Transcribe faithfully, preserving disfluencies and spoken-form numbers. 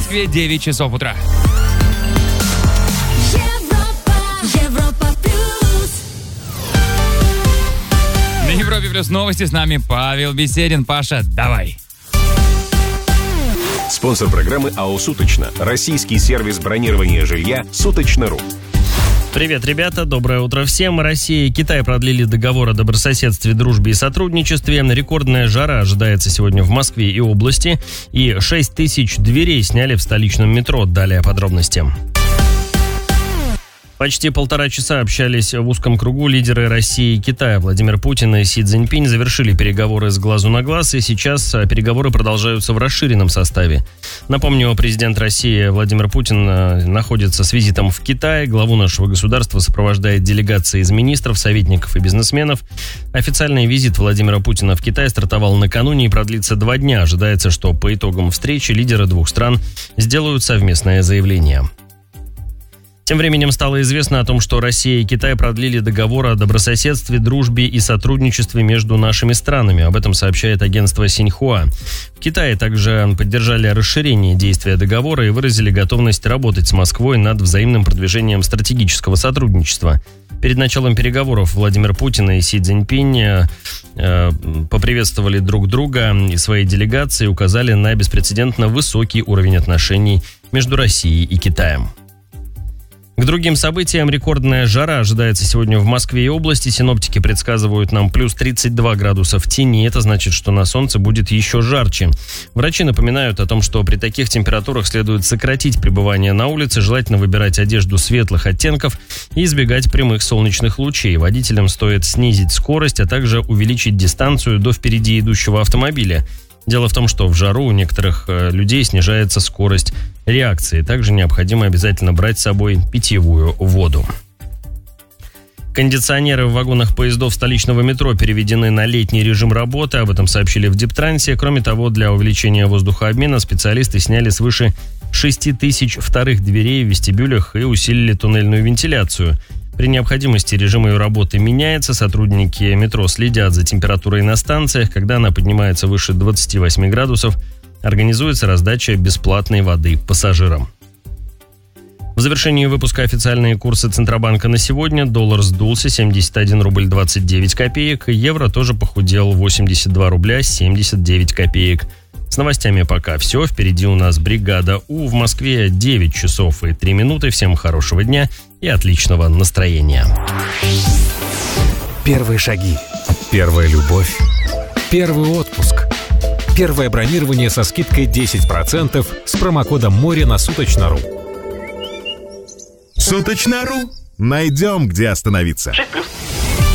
Москве девять часов утра. На Европе плюс новости, с нами Павел Беседин. Паша, давай. Спонсор программы АО «Суточно». Российский сервис бронирования жилья «Суточно.ру». Привет, ребята, доброе утро всем. Россия и Китай продлили договор о добрососедстве, дружбе и сотрудничестве. Рекордная жара ожидается сегодня в Москве и области. И шесть тысяч дверей сняли в столичном метро. Далее подробности. Почти полтора часа общались в узком кругу лидеры России и Китая. Владимир Путин и Си Цзиньпинь завершили переговоры с глазу на глаз, и сейчас переговоры продолжаются в расширенном составе. Напомню, президент России Владимир Путин находится с визитом в Китае. Главу нашего государства сопровождает делегация из министров, советников и бизнесменов. Официальный визит Владимира Путина в Китай стартовал накануне и продлится два дня. Ожидается, что по итогам встречи лидеры двух стран сделают совместное заявление. Тем временем стало известно о том, что Россия и Китай продлили договор о добрососедстве, дружбе и сотрудничестве между нашими странами. Об этом сообщает агентство Синьхуа. В Китае также поддержали расширение действия договора и выразили готовность работать с Москвой над взаимным продвижением стратегического сотрудничества. Перед началом переговоров Владимир Путин и Си Цзиньпинь э, поприветствовали друг друга и свои делегации, указали на беспрецедентно высокий уровень отношений между Россией и Китаем. К другим событиям: рекордная жара ожидается сегодня в Москве и области. Синоптики предсказывают нам плюс тридцать два градуса в тени. Это значит, что на солнце будет еще жарче. Врачи напоминают о том, что при таких температурах следует сократить пребывание на улице, желательно выбирать одежду светлых оттенков и избегать прямых солнечных лучей. Водителям стоит снизить скорость, а также увеличить дистанцию до впереди идущего автомобиля. Дело в том, что в жару у некоторых э, людей снижается скорость реакции. Также необходимо обязательно брать с собой питьевую воду. Кондиционеры в вагонах поездов столичного метро переведены на летний режим работы. Об этом сообщили в Дептрансе. Кроме того, для увеличения воздухообмена специалисты сняли свыше шесть тысяч вторых дверей в вестибюлях и усилили туннельную вентиляцию. При необходимости режим ее работы меняется. Сотрудники метро следят за температурой на станциях. Когда она поднимается выше двадцати восьми градусов, организуется раздача бесплатной воды пассажирам. В завершении выпуска официальные курсы Центробанка на сегодня. Доллар сдулся семьдесят один рубль двадцать девять копеек. Евро тоже похудел восемьдесят два рубля семьдесят девять копеек. С новостями пока все. Впереди у нас бригада У. В Москве девять часов и три минуты. Всем хорошего дня и отличного настроения. Первые шаги. Первая любовь. Первый отпуск. Первое бронирование со скидкой десять процентов с промокодом «Море» на Суточно.ру. Суточно.ру. Найдем, где остановиться. шесть плюс.